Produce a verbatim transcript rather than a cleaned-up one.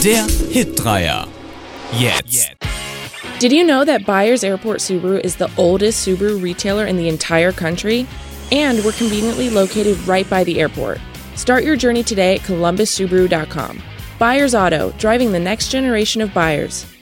Der Hit-Dreier. Jetzt. Did you know that Byers Airport Subaru is the oldest Subaru retailer in the entire country? And we're conveniently located right by the airport. Start your journey today at columbus subaru dot com. Byers Auto, driving the next generation of buyers.